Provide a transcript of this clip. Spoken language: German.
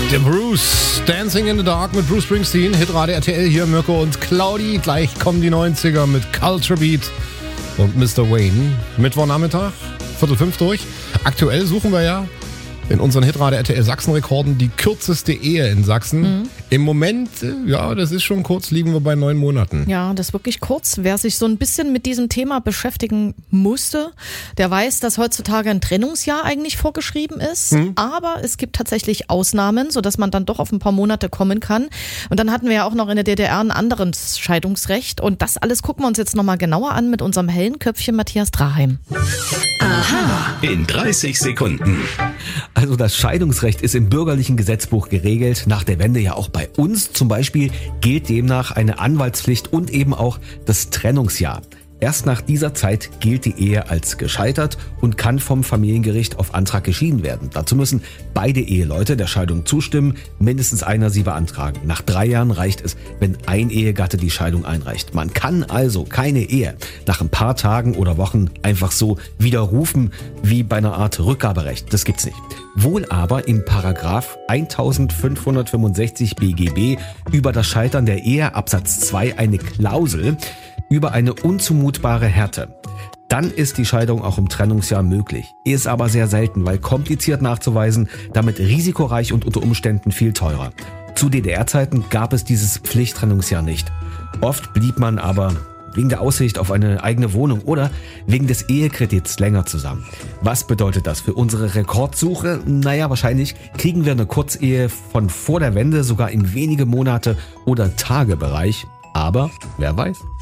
Der Bruce, Dancing in the Dark mit Bruce Springsteen, Hitradio RTL, hier Mirko und Claudi. Gleich kommen die 90er mit Culture Beat und Mr. Wayne. Mittwochnachmittag, 4:45 durch. Aktuell suchen wir ja in unseren Hitradio RTL Sachsen-Rekorden die kürzeste Ehe in Sachsen. Im Moment, ja, das ist schon kurz, liegen wir bei 9 Monaten. Ja, das ist wirklich kurz. Wer sich so ein bisschen mit diesem Thema beschäftigen musste, der weiß, dass heutzutage ein Trennungsjahr eigentlich vorgeschrieben ist. Aber es gibt tatsächlich Ausnahmen, sodass man dann doch auf ein paar Monate kommen kann. Und dann hatten wir ja auch noch in der DDR ein anderes Scheidungsrecht. Und das alles gucken wir uns jetzt nochmal genauer an mit unserem hellen Köpfchen Matthias Draheim. Aha. In 30 Sekunden. Also das Scheidungsrecht ist im bürgerlichen Gesetzbuch geregelt, nach der Wende ja auch bei uns. Zum Beispiel gilt demnach eine Anwaltspflicht und eben auch das Trennungsjahr. Erst nach dieser Zeit gilt die Ehe als gescheitert und kann vom Familiengericht auf Antrag geschieden werden. Dazu müssen beide Eheleute der Scheidung zustimmen, mindestens einer sie beantragen. Nach 3 Jahren reicht es, wenn ein Ehegatte die Scheidung einreicht. Man kann also keine Ehe nach ein paar Tagen oder Wochen einfach so widerrufen wie bei einer Art Rückgaberecht. Das gibt's nicht. Wohl aber in Paragraph 1565 BGB über das Scheitern der Ehe Absatz 2 eine Klausel über eine unzumutbare Härte. Dann ist die Scheidung auch im Trennungsjahr möglich. Ist aber sehr selten, weil kompliziert nachzuweisen, damit risikoreich und unter Umständen viel teurer. Zu DDR-Zeiten gab es dieses Pflichttrennungsjahr nicht. Oft blieb man aber wegen der Aussicht auf eine eigene Wohnung oder wegen des Ehekredits länger zusammen. Was bedeutet das für unsere Rekordsuche? Naja, wahrscheinlich kriegen wir eine Kurzehe von vor der Wende sogar in wenige Monate oder Tage Bereich. Aber wer weiß?